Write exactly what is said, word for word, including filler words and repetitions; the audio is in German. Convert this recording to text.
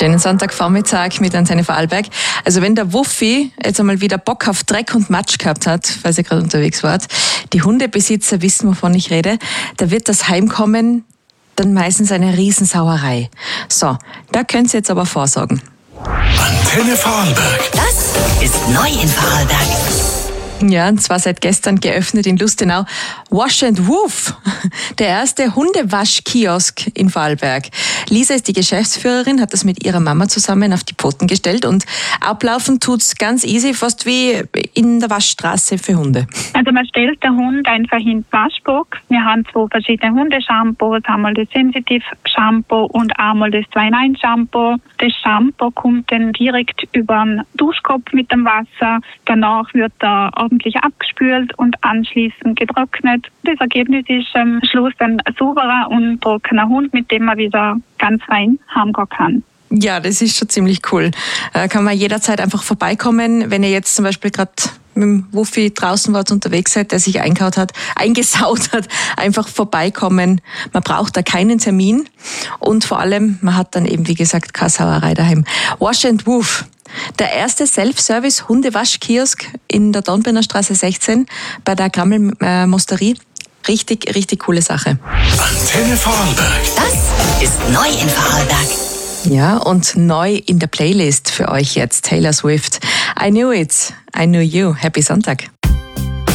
Schönen Sonntagvormittag mit Antenne Vorarlberg. Also wenn der Wuffi jetzt einmal wieder Bock auf Dreck und Matsch gehabt hat, weil ihr gerade unterwegs wart, die Hundebesitzer wissen, wovon ich rede, da wird das Heimkommen dann meistens eine Riesensauerei. So, da könnt ihr jetzt aber vorsorgen. Antenne Vorarlberg. Das ist neu in Vorarlberg. Ja, und zwar seit gestern geöffnet in Lustenau Wash and Woof, der erste Hundewaschkiosk in Vorarlberg. Lisa ist die Geschäftsführerin, hat das mit ihrer Mama zusammen auf die Pfoten gestellt und ablaufen tut's ganz easy, fast wie in der Waschstraße für Hunde. Also man stellt den Hund einfach in die Waschbox. Wir haben zwei verschiedene Hundeshampoos, einmal das Sensitive Shampoo und einmal das zwei in eins Shampoo. Das Shampoo kommt dann direkt über den Duschkopf mit dem Wasser. Danach wird er ordentlich abgespült und anschließend getrocknet. Das Ergebnis ist am Schluss ein sauberer und trockener Hund, mit dem man wieder ganz rein heimgehen kann. Ja, das ist schon ziemlich cool. Äh, kann man jederzeit einfach vorbeikommen, wenn ihr jetzt zum Beispiel gerade mit dem Wuffi draußen wart, unterwegs seid, der sich eingehaut hat, eingesaut hat, einfach vorbeikommen. Man braucht da keinen Termin und vor allem, man hat dann eben, wie gesagt, keine Sauerei daheim. Wash and Woof. Der erste Self-Service-Hundewaschkiosk in der Dornbirner Straße sechzehn bei der Grammel-Mosterie. Richtig, richtig coole Sache. Antenne Vorarlberg. Das ist neu in Vorarlberg. Ja, und neu in der Playlist für euch jetzt Taylor Swift. I knew it, I knew you. Happy Sonntag.